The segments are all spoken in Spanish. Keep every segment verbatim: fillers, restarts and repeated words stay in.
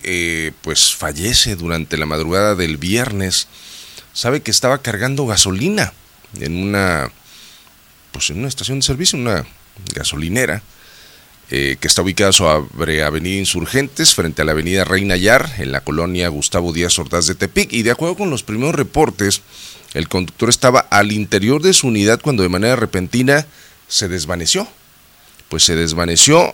eh, pues fallece durante la madrugada del viernes. Sabe que estaba cargando gasolina en una, pues en una estación de servicio, una gasolinera, eh, que está ubicada sobre Avenida Insurgentes, frente a la Avenida Reina Yar, en la colonia Gustavo Díaz Ordaz de Tepic, y de acuerdo con los primeros reportes, el conductor estaba al interior de su unidad cuando de manera repentina se desvaneció. Pues se desvaneció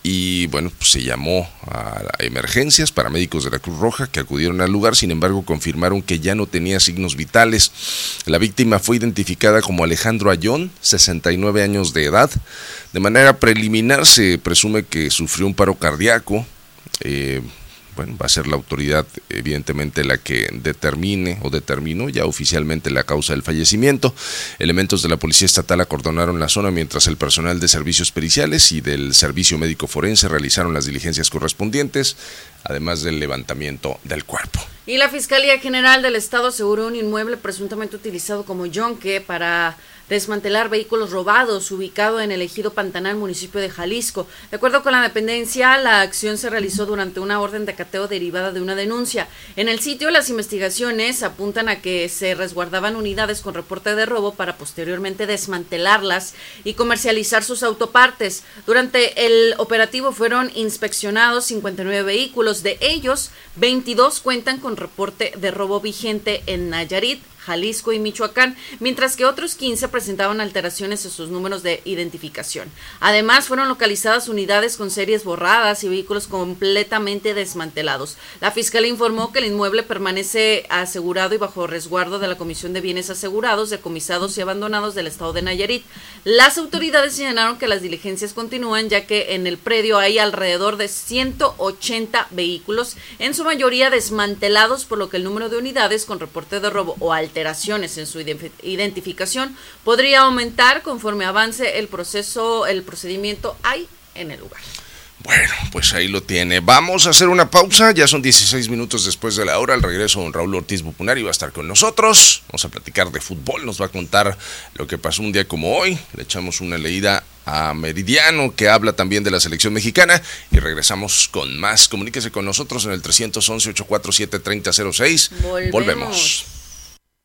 y bueno, pues se llamó a emergencias, paramédicos de la Cruz Roja que acudieron al lugar, sin embargo confirmaron que ya no tenía signos vitales. La víctima fue identificada como Alejandro Ayón, sesenta y nueve años de edad. De manera preliminar se presume que sufrió un paro cardíaco. Eh, Bueno, va a ser la autoridad evidentemente la que determine o determinó ya oficialmente la causa del fallecimiento. Elementos de la Policía Estatal acordonaron la zona mientras el personal de servicios periciales y del Servicio Médico Forense realizaron las diligencias correspondientes, además del levantamiento del cuerpo. Y la Fiscalía General del Estado aseguró un inmueble presuntamente utilizado como yonque para desmantelar vehículos robados, ubicado en el ejido Pantanal, municipio de Jalisco. De acuerdo con la dependencia, la acción se realizó durante una orden de cateo derivada de una denuncia. En el sitio, las investigaciones apuntan a que se resguardaban unidades con reporte de robo para posteriormente desmantelarlas y comercializar sus autopartes. Durante el operativo fueron inspeccionados cincuenta y nueve vehículos, de ellos veintidós cuentan con reporte de robo vigente en Nayarit, Jalisco y Michoacán, mientras que otros quince presentaban alteraciones en sus números de identificación. Además, fueron localizadas unidades con series borradas y vehículos completamente desmantelados. La Fiscalía informó que el inmueble permanece asegurado y bajo resguardo de la Comisión de Bienes Asegurados, Decomisados y Abandonados del Estado de Nayarit. Las autoridades señalaron que las diligencias continúan, ya que en el predio hay alrededor de ciento ochenta vehículos, en su mayoría desmantelados, por lo que el número de unidades con reporte de robo o alteraciones alteraciones en su identificación podría aumentar conforme avance el proceso, el procedimiento hay en el lugar. Bueno, pues ahí lo tiene. Vamos a hacer una pausa, ya son dieciséis minutos después de la hora. Al regreso, don Raúl Ortiz Bupunari va a estar con nosotros. Vamos a platicar de fútbol, nos va a contar lo que pasó un día como hoy. Le echamos una leída a Meridiano, que habla también de la selección mexicana, y regresamos con más. Comuníquese con nosotros en el tres once, ocho cuatro siete, tres cero cero seis. Volvemos. Volvemos.